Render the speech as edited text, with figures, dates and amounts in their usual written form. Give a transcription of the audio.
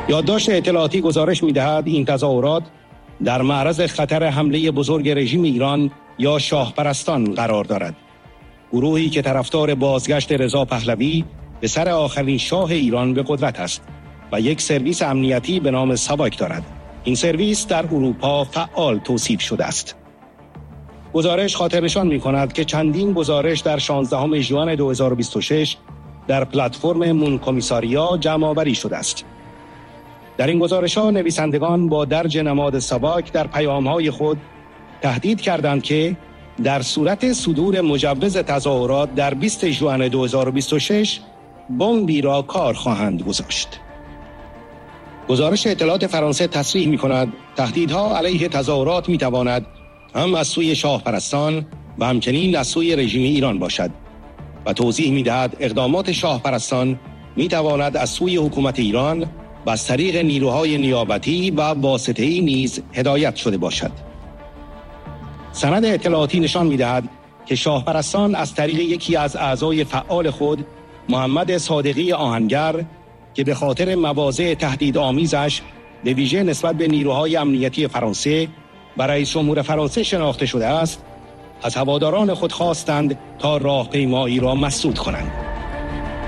یادداشت اطلاعاتی گزارش می‌دهد این تظاهرات در معرض خطر حمله بزرگ رژیم ایران یا شاهپرستان قرار دارد. گروهی که طرفدار بازگشت رضا پهلوی به سر آخرین شاه ایران به قدرت است و یک سرویس امنیتی به نام ساواک دارد. این سرویس در اروپا فعال توصیف شده است. گزارش خاطرنشان می‌کند که چندین گزارش در 16 ژوئن 2026 در پلتفرم مون کمیساریا جمع‌آوری شده است. در این گزارش‌ها نویسندگان با درج نماد ساواک در پیام‌های خود تهدید کردند که در صورت صدور مجوز تظاهرات در 20 ژوئن 2026 بمبی را کار خواهند گذاشت. گزارش اطلاعات فرانسه تصریح می‌کند تهدیدها علیه تظاهرات می‌تواند هم از سوی شاهپرستان و همچنین از سوی رژیم ایران باشد و توضیح می‌دهد اقدامات شاهپرستان می‌تواند از سوی حکومت ایران و از طریق نیروهای نیابتی و واسطه‌ای نیز هدایت شده باشد. سند اطلاعاتی نشان می‌دهد که شاهپرستان از طریق یکی از اعضای فعال خود محمد صادقی آهنگر که به خاطر مواضع تهدیدآمیزش به ویژه نسبت به نیروهای امنیتی فرانسه و رئیس جمهور فرانسه شناخته شده است، از هواداران خود خواستند تا راهپیمایی را مسدود کنند.